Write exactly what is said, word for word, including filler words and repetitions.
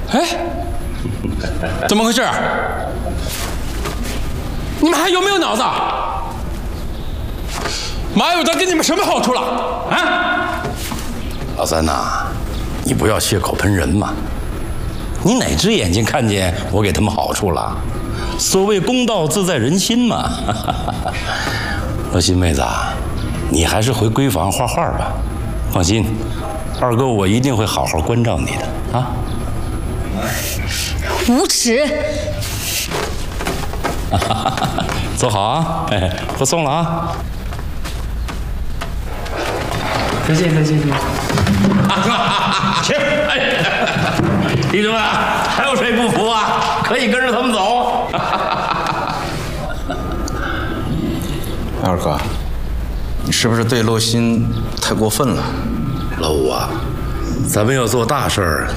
哎，怎么回事？你们还有没有脑子？马有德给你们什么好处了？啊？ 老三呐，你不要血口喷人嘛！你哪只眼睛看见我给他们好处了？所谓公道自在人心嘛。乐心妹子，你还是回闺房画画吧。放心，二哥我一定会好好关照你的啊。 无耻！ 坐好啊，哎，不送了啊。 再见，再见，再见。 行，哎，弟兄们，还有谁不服啊？可以跟着他们走。 二哥，你是不是对陆心太过分了？ 老五啊，咱们要做大事儿，